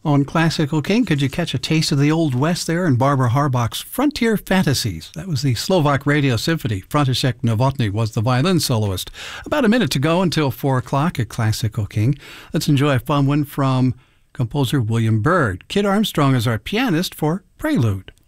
On Classical King, could you catch a taste of the Old West there in Barbara Harbach's Frontier Fantasies? That was the Slovak Radio Symphony. František Novotny was the violin soloist. About a minute to go until 4 o'clock at Classical King. Let's enjoy a fun one from composer William Byrd. Kid Armstrong is our pianist for Prelude.